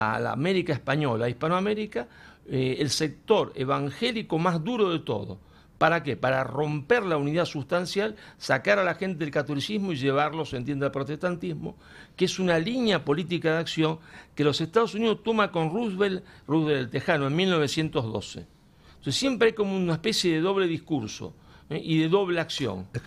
a la América española, a Hispanoamérica, el sector evangélico más duro de todo. ¿Para qué? Para romper la unidad sustancial, sacar a la gente del catolicismo y llevarlos, entiende, al protestantismo, que es una línea política de acción que los Estados Unidos toma con Roosevelt el Tejano, en 1912. Entonces siempre hay como una especie de doble discurso y de doble acción.